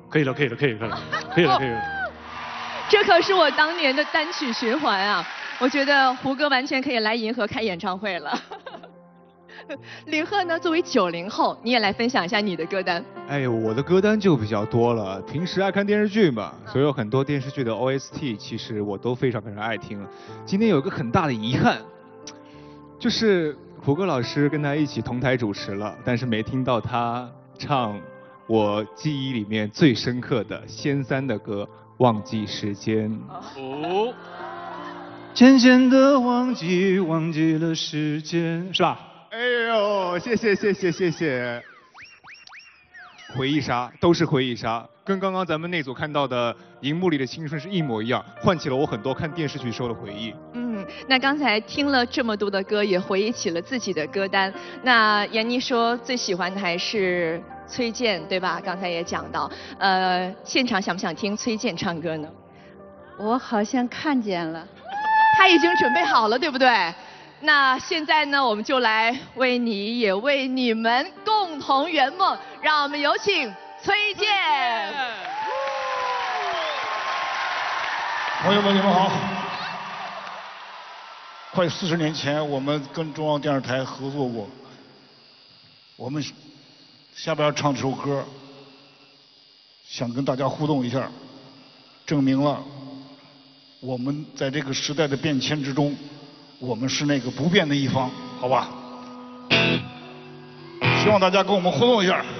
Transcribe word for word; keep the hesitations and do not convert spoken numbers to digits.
可以了，可以了，可以了，可以了，可以了，可以了。 这可是我当年的单曲循环啊！我觉得胡歌完全可以来银河开演唱会了。李贺呢，作为九零后，你也来分享一下你的歌单。 哎，我的歌单就比较多了。平时爱看电视剧嘛，所以有很多电视剧的 O S T， 其实我都非常非常爱听。今天有一个很大的遗憾，就是胡歌老师跟他一起同台主持了，但是没听到他唱我记忆里面最深刻的仙三的歌《忘记时间》。 哦。 渐渐的忘记，忘记了时间，是吧？ 哎呦，谢谢谢谢谢谢。回忆杀都是回忆杀，跟刚刚咱们那组看到的荧幕里的青春是一模一样，唤起了我很多看电视剧时候的回忆。 嗯，那刚才听了这么多的歌，也回忆起了自己的歌单。那闫妮说最喜欢的还是崔健，对吧？刚才也讲到，呃，现场想不想听崔健唱歌呢？ 我好像看见了。 他已经准备好了，对不对？那现在呢，我们就来为你也为你们共同圆梦，让我们有请崔健。 朋友们，你们好！快四十年前，我们跟中央电视台合作过。我们下边要唱这首歌，想跟大家互动一下，证明了我们在这个时代的变迁之中，我们是那个不变的一方，好吧？希望大家跟我们互动一下。